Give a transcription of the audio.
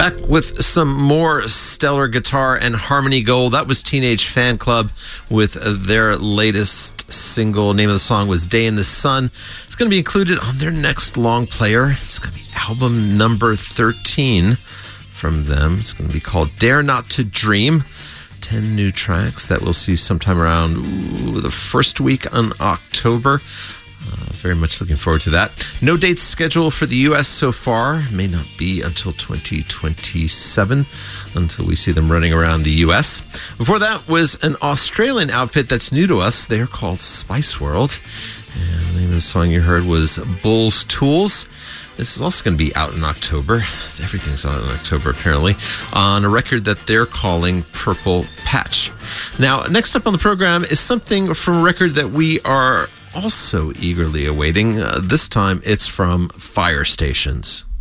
Back with some more stellar guitar and harmony gold. That was Teenage Fan Club with their latest single. Name of the song was Day in the Sun. It's going to be included on their next long player. It's going to be album number 13 from them. It's going to be called Dare Not to Dream. 10 new tracks that we'll see sometime around the first week in October. Very much looking forward to that. No dates scheduled for the U.S. so far. May not be until 2027 until we see them running around the U.S. Before that was an Australian outfit that's new to us. They're called Spice World. And the name of the song you heard was Bull's Tools. This is also going to be out in October. Everything's out in October, apparently, on a record that they're calling Purple Patch. Now, next up on the program is something from a record that we are also eagerly awaiting. This time, it's from Fire Stations.